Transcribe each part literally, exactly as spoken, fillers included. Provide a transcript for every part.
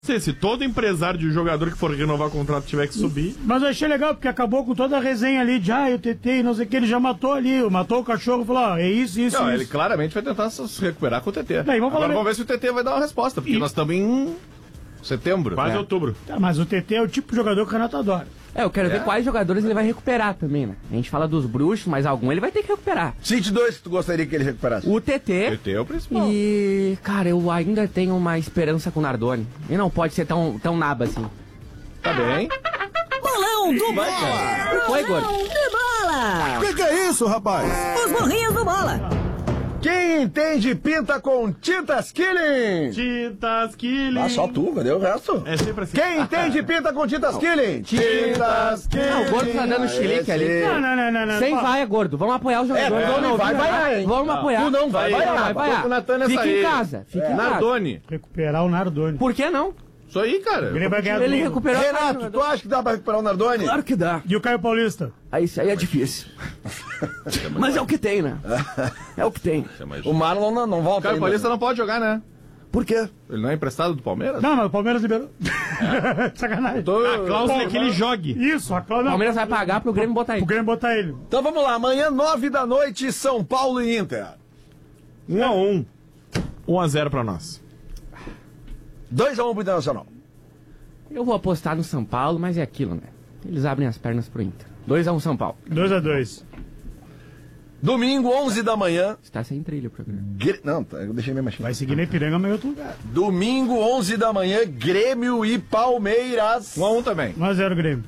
Se, se todo empresário de jogador que for renovar o contrato tiver que subir... Mas eu achei legal, porque acabou com toda a resenha ali de, ah, eu tentei, não sei o que, ele já matou ali, matou o cachorro e falou, ó, é isso, isso, não, isso. ele claramente vai tentar se recuperar com o T T. Bem, vamos, Agora vamos ver se o T T vai dar uma resposta, porque e... nós estamos em setembro. Quase né? outubro. Tá, mas o T T é o tipo de jogador que o Renato adora. É, eu quero é. ver quais jogadores ele vai recuperar também, né? A gente fala dos bruxos, mas algum ele vai ter que recuperar. Cite dois que tu gostaria que ele recuperasse. O T T. O T T é o principal. E, cara, eu ainda tenho uma esperança com o Nardoni. Ele não pode ser tão, tão naba assim. Tá bem. Bolão do Bola! Foi, gordo. Bolão de Bola! Que que é isso, rapaz? Os burrinhos do Bola! Quem entende pinta com tintas Killing? Tintas Killing. Ah, só tu, cadê o resto? É sempre assim. Quem entende pinta com tintas Killing? Tintas Killing. Não, o gordo tá dando chilique ali. Não, não, não, não, não. Sem vaia, gordo. Vamos apoiar os jogadores. É, tu não vai vaiar, hein? Vamos Não. apoiar. Tu não vai Vai vaiar. vai vaiar. Tô com o Natan nessa Fica aí. em casa. Fica em casa. Nardoni. Recuperar o Nardoni. Por que não? Isso aí, cara. Ele vai ganhar Ele tudo. recuperou. Renato, tu acha que dá pra recuperar o Nardoni? Claro que dá. E o Caio Paulista? Aí isso aí é difícil. Mas é o que tem, né? É o que tem. O Marlon não, não O volta Caio ainda. Paulista não pode jogar, né? Por quê? Ele não é emprestado do Palmeiras? Não, mas o Palmeiras liberou. É. Sacanagem. Tô... A cláusula é que ele jogue. Isso, a O cláusula. Palmeiras vai pagar pro Grêmio botar O ele. Grêmio botar ele. Então vamos lá, amanhã, nove da noite, São Paulo e Inter. um a um. um a zero pra nós. dois a um pro Internacional. Eu vou apostar no São Paulo, mas é aquilo, né? Eles abrem as pernas pro Inter. dois a um São Paulo. dois a dois. Domingo, onze da manhã. Está sem trilha o programa. Gre... Não, tá, eu deixei minha machinha. Vai seguir na Ipiranga, mas em outro lugar. Domingo, onze da manhã, Grêmio e Palmeiras. um a um também. um a zero Grêmio.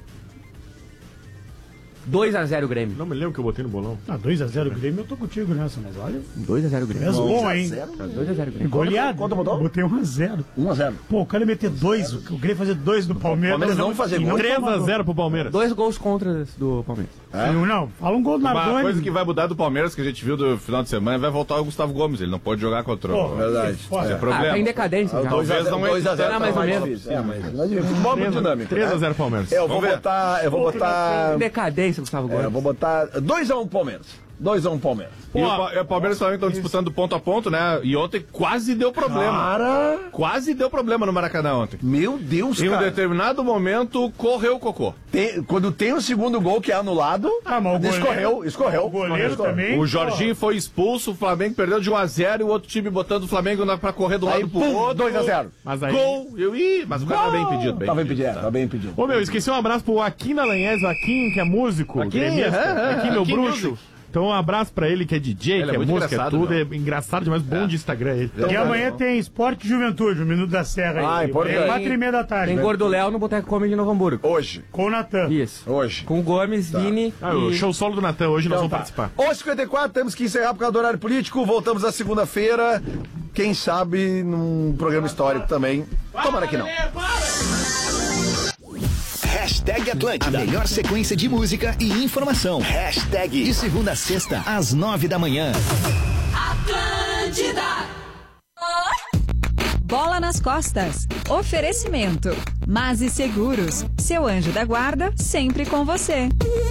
dois a zero Grêmio. Não me lembro que eu botei no bolão. Ah, dois a zero Grêmio, eu tô contigo nessa, mas olha. dois a zero Grêmio. És bom, hein? dois a zero Grêmio. Goleado. Quanto botou? Botei um a zero. um a zero. Pô, o cara meter dois, o Grêmio fazer dois do Palmeiras. Palmeiras não fazer gol. três três a zero pro Palmeiras. Dois gols contra do Palmeiras. Não, não, fala um gol do Uma Nardoni. coisa que vai mudar do Palmeiras, que a gente viu do final de semana, vai voltar o Gustavo Gomes. Ele não pode jogar contra o... Pô, Verdade. foda. É Ah, problema. tá em decadência já. Talvez não é... dois a zero. Não, mais ou menos. difícil. É, mas mas futebol é muito dinâmico. três a né? zero Palmeiras. Eu vou Vamos ver. botar. Eu vou botar. Em decadência, Gustavo É, Gomes. eu vou botar dois a um Palmeiras. dois a um Palmeiras. E o, Pa- o Palmeiras e o Flamengo estão disputando ponto a ponto, né? E ontem quase deu problema. Cara. Quase deu problema no Maracanã ontem. Meu Deus, Em um cara. determinado momento, correu o cocô. Tem- quando tem o segundo gol que é anulado, Ah, mas o goleiro- escorreu, escorreu. O goleiro escorreu. também. O Jorginho foi expulso, o Flamengo perdeu de um a zero e o outro time botando o Flamengo na- pra correr do Aí, lado pro pum, outro. dois a zero. Mas aí... Gol! Eu ia, mas o cara tá bem impedido. Bem Tá bem impedido, pedido, tá bem pedido. Ô, meu, esqueci um abraço pro Joaquim Dalanhese, o Joaquim, que é músico, Joaquim, gremista. é, é, Joaquim, meu Joaquim bruxo. Music. Então um abraço pra ele, que é D J, Ele que é é, muito música, é engraçado, tudo. meu. É engraçado demais, bom de Instagram ele. E amanhã tem Esporte e Juventude, o Minuto da Serra. Ah, aí. importante. É quatro e meia da tarde. Tem Gordo Léo no Boteco Comedy de Novo Hamburgo. Hoje. Com o Natan. Isso. Hoje. Com o Gomes, Vini Ah, o e... show solo do Natan, hoje nós Então vamos tá. participar. onze e cinquenta e quatro, temos que encerrar por causa do horário político. Voltamos na segunda-feira. Quem sabe num programa histórico também. Tomara que não. Hashtag Atlântida. A melhor sequência de música e informação. Hashtag de segunda a sexta, às nove da manhã. Atlântida! Bola nas costas. Oferecimento. Mase Seguros. Seu anjo da guarda, sempre com você.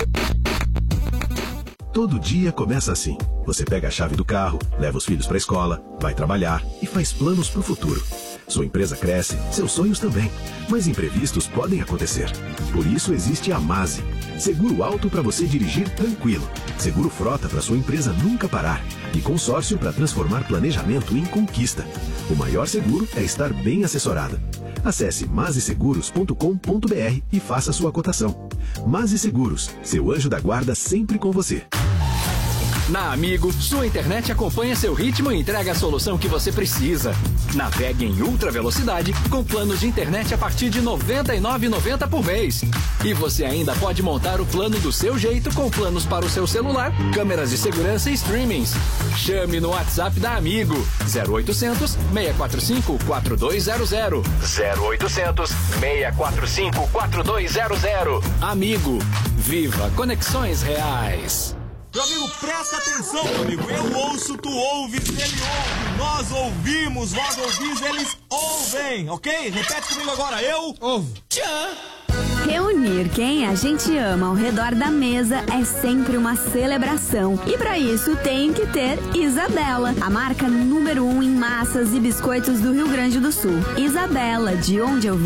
Todo dia começa assim. Você pega a chave do carro, leva os filhos para a escola, vai trabalhar e faz planos para o futuro. Sua empresa cresce, seus sonhos também. Mas imprevistos podem acontecer. Por isso existe a Mase. Seguro alto para você dirigir tranquilo. Seguro frota para sua empresa nunca parar. E consórcio para transformar planejamento em conquista. O maior seguro é estar bem assessorado. Acesse mase seguros ponto com ponto br e faça sua cotação. Mase Seguros, seu anjo da guarda sempre com você. Na Amigo, sua internet acompanha seu ritmo e entrega a solução que você precisa. Navegue em ultra velocidade com planos de internet a partir de noventa e nove reais e noventa centavos por mês. E você ainda pode montar o plano do seu jeito com planos para o seu celular, câmeras de segurança e streamings. Chame no WhatsApp da Amigo zero oitocentos, seis quatro cinco, quatro dois zero zero. zero oitocentos, seis quatro cinco, quatro dois zero zero. Amigo, viva conexões reais. Meu amigo, presta atenção, meu amigo. Eu ouço, tu ouves, ele ouve. Nós ouvimos, vós ouvis, eles ouvem, ok? Repete comigo agora. Eu ouvo. Tchan. Reunir quem a gente ama ao redor da mesa é sempre uma celebração. E para isso tem que ter Isabela, a marca número um em massas e biscoitos do Rio Grande do Sul. Isabela, de onde eu